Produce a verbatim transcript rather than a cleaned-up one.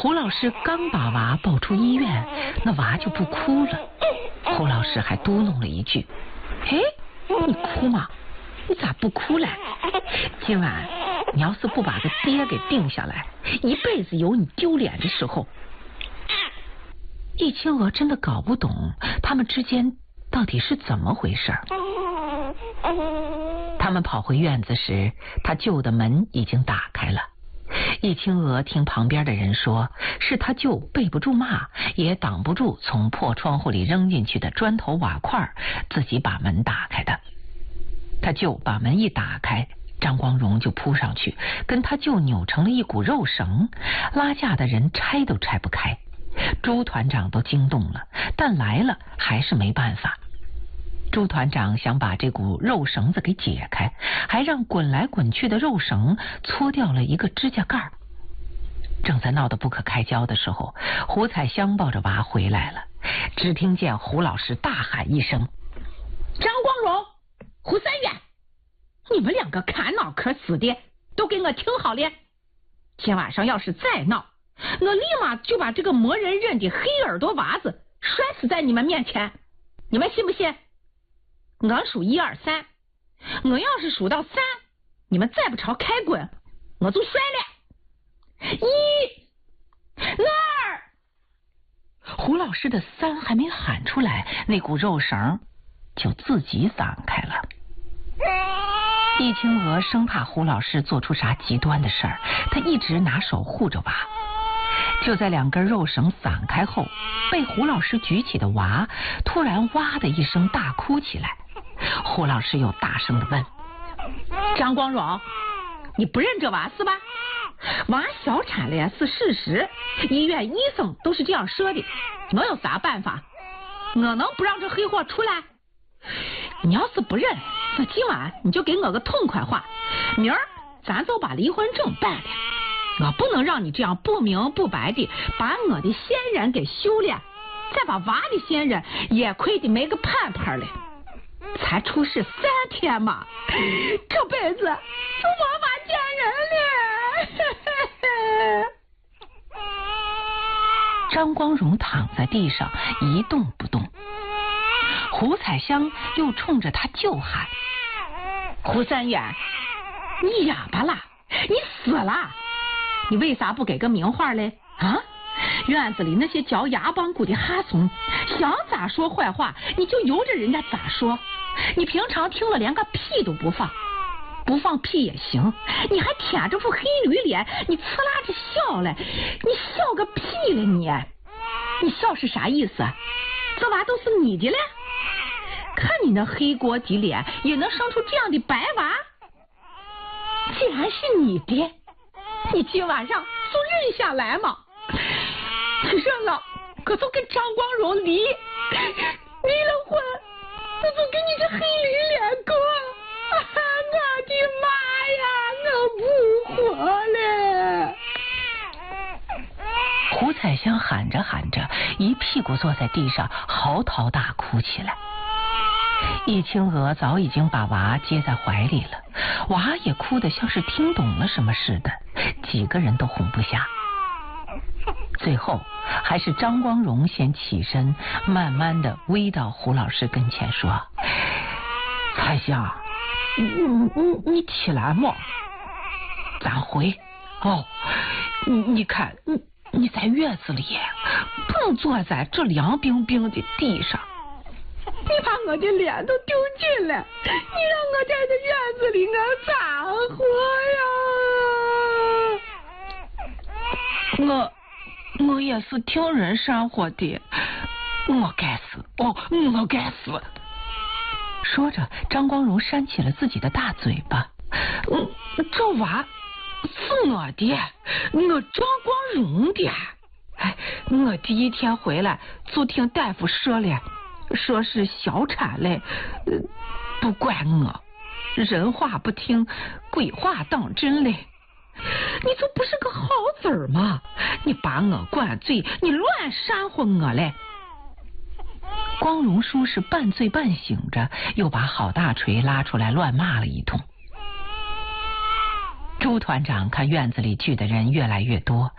胡老师刚把娃抱出医院，那娃就不哭了。胡老师还嘟哝了一句：“哎，你哭吗？你咋不哭嘞？今晚你要是不把个爹给定下来，一辈子有你丢脸的时候。”易清娥真的搞不懂他们之间到底是怎么回事。他们跑回院子时，他舅的门已经打开了。易清娥听旁边的人说，是他舅背不住骂，也挡不住从破窗户里扔进去的砖头瓦块，自己把门打开的。他舅把门一打开，张光荣就扑上去，跟他舅扭成了一股肉绳，拉架的人拆都拆不开。朱团长都惊动了，但来了还是没办法。朱团长想把这股肉绳子给解开，还让滚来滚去的肉绳搓掉了一个指甲盖。正在闹得不可开交的时候，胡彩香抱着娃回来了，只听见胡老师大喊一声：“张光荣，胡三元，你们两个看脑壳死的，都给我听好了！今晚上要是再闹，我立马就把这个没人认的黑耳朵娃子摔死在你们面前，你们信不信？我数一二三，我要是数到三，你们再不朝开滚，我就摔了。一、二。”胡老师的三还没喊出来，那股肉绳就自己散开了。易清娥生怕胡老师做出啥极端的事儿，她一直拿手护着娃。就在两根肉绳散开后，被胡老师举起的娃突然哇的一声大哭起来。胡老师又大声的问：“张光荣，你不认这娃是吧？娃小产了是事实，医院医生都是这样说的，我有啥办法？我能不让这黑货出来？你要是不认，那今晚你就给我个痛快话，明儿咱就把离婚证办了。我不能让你这样不明不白的把我的先人给休了，再把娃的先人也亏得没个盼盼了。才出事三天嘛，这辈子就没法见人了。”张光荣躺在地上一动不动。胡彩香又冲着他舅喊：“胡三元，你哑巴了，你死了！你为啥不给个名话嘞？啊？院子里那些嚼牙帮骨的哈怂，想咋说坏话你就由着人家咋说。你平常听了连个屁都不放，不放屁也行，你还舔着副黑驴脸，你呲啦着笑嘞，你笑个屁了你！你笑是啥意思？这娃都是你的了？看你那黑锅底脸，也能生出这样的白娃？既然是你的，你今晚上就认下来嘛！认了，可就跟张光荣离，离了婚，我就给你个黑驴脸过。啊、我的妈呀，我不活了！”胡彩香喊着喊着，一屁股坐在地上，嚎啕大哭起来。易清娥早已经把娃接在怀里了，娃也哭得像是听懂了什么似的，几个人都哄不下。最后还是张光荣先起身，慢慢的偎到胡老师跟前说：“彩香，你你你起来嘛，咱回哦。你你看，你你在院子里不能坐在这凉冰冰的地上，你把我的脸都丢尽了，你让我在这院子里我咋活呀？我。”我也是听人煽火的，我该死哦，我该死！说着，张光荣扇起了自己的大嘴巴。嗯，这娃是我的，我张光荣的。哎，我第一天回来就听大夫说了，说是小产嘞，呃，不怪我，人话不听，鬼话当真嘞。你就不是个好子儿吗？你把我灌醉，你乱煽乎我嘞！光荣叔是半醉半醒着，又把郝大锤拉出来乱骂了一通。朱团长看院子里聚的人越来越多，